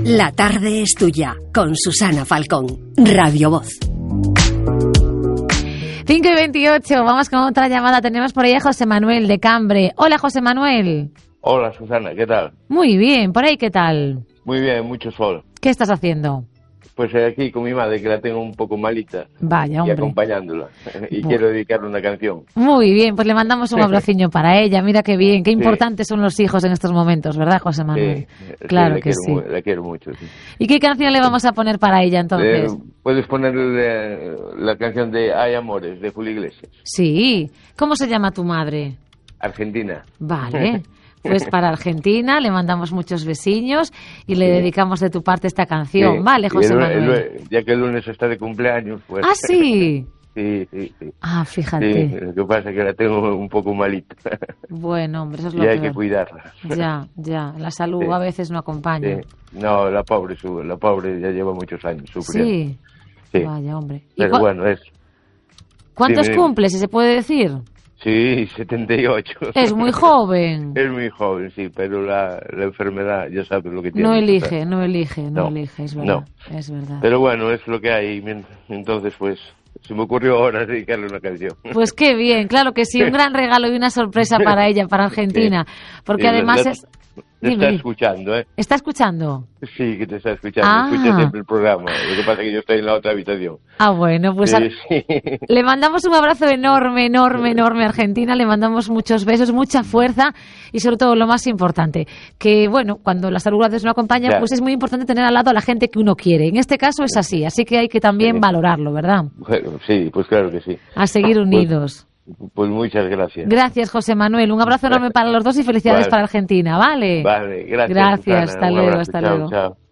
La tarde es tuya, con Susana Falcón, Radio Voz. 5:28, vamos con otra llamada. Tenemos por ahí a José Manuel de Cambre. Hola, José Manuel. Hola, Susana, ¿qué tal? Muy bien, por ahí, ¿qué tal? Muy bien, mucho sol. ¿Qué estás haciendo? Pues aquí con mi madre, que la tengo un poco malita. Vaya, hombre. Y acompañándola. Y quiero dedicarle una canción. Muy bien, pues le mandamos un abraciño para ella. Mira qué bien, qué importantes son los hijos en estos momentos, ¿verdad, José Manuel? Sí, claro sí, que sí. La quiero mucho, sí. ¿Y qué canción le vamos a poner para ella, entonces? Puedes ponerle la canción de Hay Amores, de Julio Iglesias. Sí. ¿Cómo se llama tu madre? Argentina. Vale. Pues para Argentina le mandamos muchos besiños y le dedicamos de tu parte esta canción. Vale, José Manuel. Ya que el lunes está de cumpleaños, pues... ¿Ah, sí? Sí. Ah, fíjate. Sí, lo que pasa es que la tengo un poco malita. Bueno, hombre, eso es lo y peor. hay que cuidarla. Ya. La salud a veces no acompaña. Sí. No, la pobre ya lleva muchos años sufriendo. Sí. Vaya, hombre. Pero bueno, es... ¿Cuántos cumple, si se puede decir? Sí, 78. Es muy joven. Es muy joven, sí, pero la enfermedad, ya sabes lo que tiene. No elige, es verdad. No. Es verdad. Pero bueno, es lo que hay. Entonces, pues, se me ocurrió ahora dedicarle una canción. Pues qué bien, claro que sí, un gran regalo y una sorpresa para ella, para Argentina. Porque además es... Te está escuchando, ¿eh? ¿Está escuchando? Sí, que te está escuchando. Escucha siempre el programa. Lo que pasa es que yo estoy en la otra habitación. Ah, bueno, pues le mandamos un abrazo enorme a Argentina. Le mandamos muchos besos, mucha fuerza y sobre todo lo más importante, que bueno, cuando la salud a veces no acompaña, pues es muy importante tener al lado a la gente que uno quiere. En este caso es así que hay que también valorarlo, ¿verdad? Bueno, sí, pues claro que sí. A seguir unidos. Pues muchas gracias. Gracias, José Manuel. Un abrazo enorme para los dos y felicidades para Argentina, ¿vale? Vale, gracias. Gracias, Susana. hasta luego. Chao.